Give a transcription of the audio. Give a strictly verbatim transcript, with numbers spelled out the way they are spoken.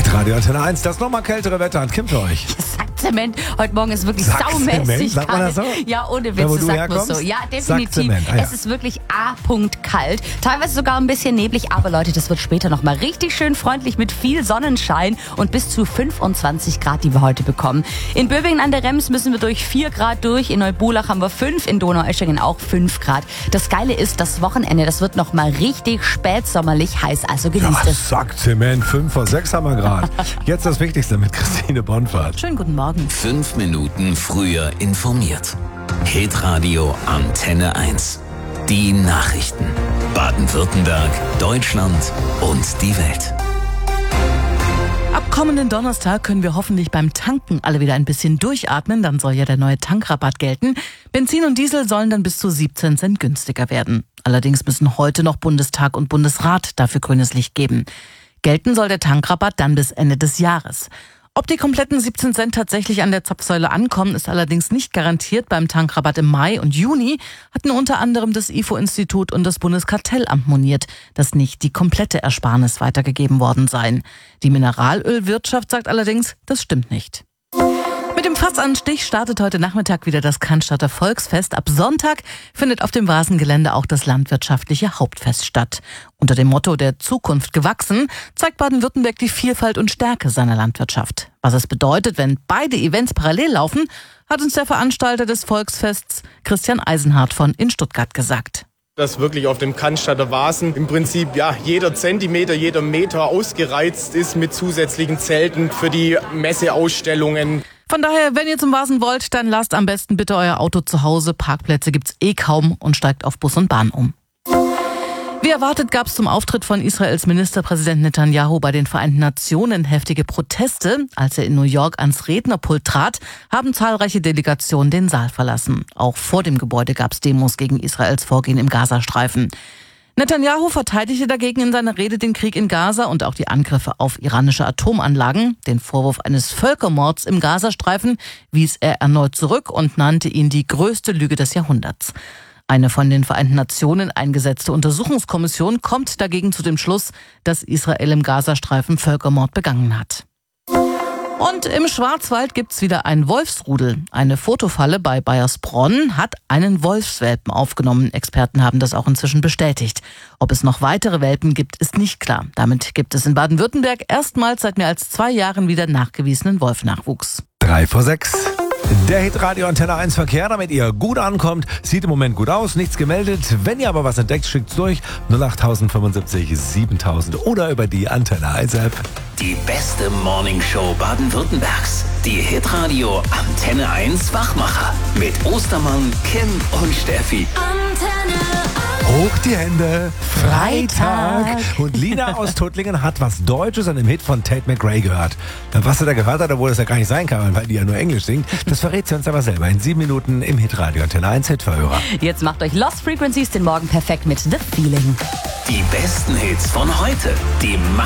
Hitradio Antenne eins, das nochmal kältere Wetter hat Kim für euch. Sackzement. Heute Morgen ist wirklich Sackzement? saumäßig Sagt man das so? Ja, ohne Witz, Da, wo das du sagt man herkommst? so. Ja, definitiv. Sackzement, ah, ja. Es ist wirklich A-Punkt kalt. Teilweise sogar ein bisschen neblig, aber Leute, das wird später nochmal richtig schön freundlich mit viel Sonnenschein und bis zu fünfundzwanzig Grad, die wir heute bekommen. In Böbingen an der Rems müssen wir durch vier Grad durch. In Neubulach haben wir fünf, in Donaueschingen auch fünf Grad. Das Geile ist, das Wochenende, das wird nochmal richtig spätsommerlich heiß, also genießt Ja, es. Sackzement, fünf vor sechs haben wir gerade. Jetzt das Wichtigste mit Christine Bonfahrt. Schönen guten Morgen. Fünf Minuten früher informiert. Hitradio Antenne eins. Die Nachrichten. Baden-Württemberg, Deutschland und die Welt. Ab kommenden Donnerstag können wir hoffentlich beim Tanken alle wieder ein bisschen durchatmen. Dann soll ja der neue Tankrabatt gelten. Benzin und Diesel sollen dann bis zu siebzehn Cent günstiger werden. Allerdings müssen heute noch Bundestag und Bundesrat dafür grünes Licht geben. Gelten soll der Tankrabatt dann bis Ende des Jahres. Ob die kompletten siebzehn Cent tatsächlich an der Zapfsäule ankommen, ist allerdings nicht garantiert. Beim Tankrabatt im Mai und Juni hatten unter anderem das I F O-Institut und das Bundeskartellamt moniert, dass nicht die komplette Ersparnis weitergegeben worden seien. Die Mineralölwirtschaft sagt allerdings, das stimmt nicht. Mit dem Fassanstich startet heute Nachmittag wieder das Cannstatter Volksfest. Ab Sonntag findet auf dem Vasengelände auch das landwirtschaftliche Hauptfest statt. Unter dem Motto der Zukunft gewachsen zeigt Baden-Württemberg die Vielfalt und Stärke seiner Landwirtschaft. Was es bedeutet, wenn beide Events parallel laufen, hat uns der Veranstalter des Volksfests Christian Eisenhardt von in Stuttgart gesagt. Dass wirklich auf dem Cannstatter Vasen im Prinzip ja jeder Zentimeter, jeder Meter ausgereizt ist mit zusätzlichen Zelten für die Messeausstellungen. Von daher, wenn ihr zum Vasen wollt, dann lasst am besten bitte euer Auto zu Hause. Parkplätze gibt's eh kaum und steigt auf Bus und Bahn um. Wie erwartet gab es zum Auftritt von Israels Ministerpräsident Netanyahu bei den Vereinten Nationen heftige Proteste. Als er in New York ans Rednerpult trat, haben zahlreiche Delegationen den Saal verlassen. Auch vor dem Gebäude gab es Demos gegen Israels Vorgehen im Gazastreifen. Netanyahu verteidigte dagegen in seiner Rede den Krieg in Gaza und auch die Angriffe auf iranische Atomanlagen. Den Vorwurf eines Völkermords im Gazastreifen wies er erneut zurück und nannte ihn die größte Lüge des Jahrhunderts. Eine von den Vereinten Nationen eingesetzte Untersuchungskommission kommt dagegen zu dem Schluss, dass Israel im Gazastreifen Völkermord begangen hat. Und im Schwarzwald gibt's wieder ein Wolfsrudel. Eine Fotofalle bei Baiersbronn hat einen Wolfswelpen aufgenommen. Experten haben das auch inzwischen bestätigt. Ob es noch weitere Welpen gibt, ist nicht klar. Damit gibt es in Baden-Württemberg erstmals seit mehr als zwei Jahren wieder nachgewiesenen Wolfnachwuchs. Drei vor sechs. Der Hitradio Antenne eins Verkehr, damit ihr gut ankommt. Sieht im Moment gut aus, nichts gemeldet. Wenn ihr aber was entdeckt, schickt's durch. null acht fünfundsiebzig siebentausend oder über die Antenne eins App. Die beste Morningshow Baden-Württembergs. Die Hitradio Antenne eins Wachmacher. Mit Ostermann, Kim und Steffi. Antenne Hoch die Hände, Freitag. Und Lina aus Tuttlingen hat was Deutsches an dem Hit von Tate McRae gehört. Was sie da gehört hat, obwohl das ja gar nicht sein kann, weil die ja nur Englisch singt, das verrät sie uns aber selber in sieben Minuten im Hitradio Antenne eins Hitverhörer. Jetzt macht euch Lost Frequencies den Morgen perfekt mit The Feeling. Die besten Hits von heute. Die